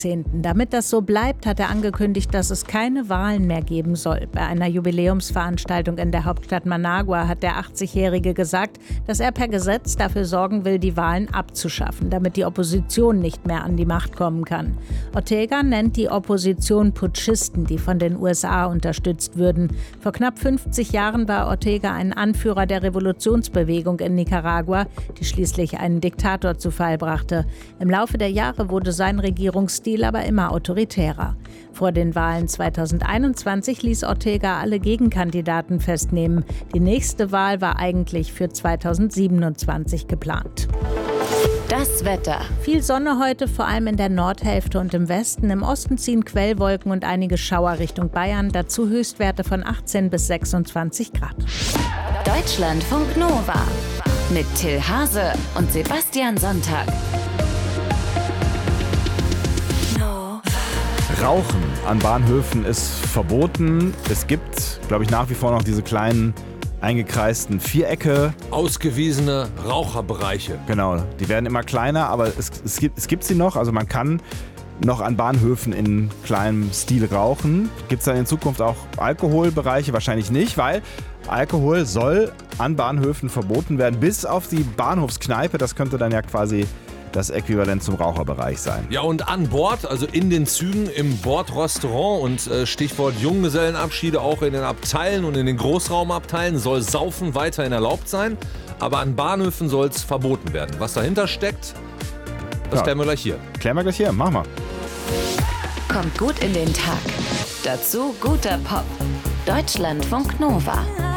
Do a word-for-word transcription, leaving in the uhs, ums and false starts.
Damit das so bleibt, hat er angekündigt, dass es keine Wahlen mehr geben soll. Bei einer Jubiläumsveranstaltung in der Hauptstadt Managua hat der achtzigjährige gesagt, dass er per Gesetz dafür sorgen will, die Wahlen abzuschaffen, damit die Opposition nicht mehr an die Macht kommen kann. Ortega nennt die Opposition Putschisten, die von den U S A unterstützt würden. Vor knapp fünfzig Jahren war Ortega ein Anführer der Revolutionsbewegung in Nicaragua, die schließlich einen Diktator zu Fall brachte. Im Laufe der Jahre wurde sein Regierungsstil aber immer autoritärer. Vor den Wahlen zweitausendeinundzwanzig ließ Ortega alle Gegenkandidaten festnehmen. Die nächste Wahl war eigentlich für zweitausendsiebenundzwanzig geplant. Das Wetter. Viel Sonne heute, vor allem in der Nordhälfte und im Westen. Im Osten ziehen Quellwolken und einige Schauer Richtung Bayern. Dazu Höchstwerte von achtzehn bis sechsundzwanzig Grad. Deutschlandfunk Nova mit Till Hase und Sebastian Sonntag. Rauchen an Bahnhöfen ist verboten. Es gibt, glaube ich, nach wie vor noch diese kleinen eingekreisten Vierecke. Ausgewiesene Raucherbereiche. Genau, die werden immer kleiner, aber es, es, gibt, es gibt sie noch. Also man kann noch an Bahnhöfen in kleinem Stil rauchen. Gibt es dann in Zukunft auch Alkoholbereiche? Wahrscheinlich nicht, weil Alkohol soll an Bahnhöfen verboten werden, bis auf die Bahnhofskneipe. Das könnte dann ja quasi das Äquivalent zum Raucherbereich sein. Ja, und an Bord, also in den Zügen, im Bordrestaurant und äh, Stichwort Junggesellenabschiede, auch in den Abteilen und in den Großraumabteilen soll Saufen weiterhin erlaubt sein, aber an Bahnhöfen soll es verboten werden. Was dahinter steckt, das ja. klären wir gleich hier. Klären wir gleich hier, machen wir. Kommt gut in den Tag. Dazu guter Pop. Deutschlandfunk Nova.